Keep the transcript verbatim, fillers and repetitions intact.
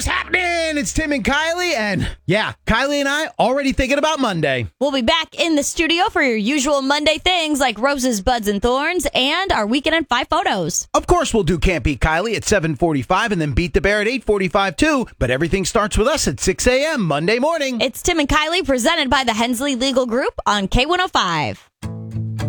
what's happening? It's Tim and Kylie, and yeah, Kylie and I already thinking about Monday. We'll be back in the studio for your usual Monday things like roses, buds, and thorns, and our weekend in five photos. Of course, we'll do Can't Beat Kylie at seven forty-five and then Beat the Bear at eight forty-five too, but everything starts with us at six a.m. Monday morning. It's Tim and Kylie presented by the Hensley Legal Group on K one oh five.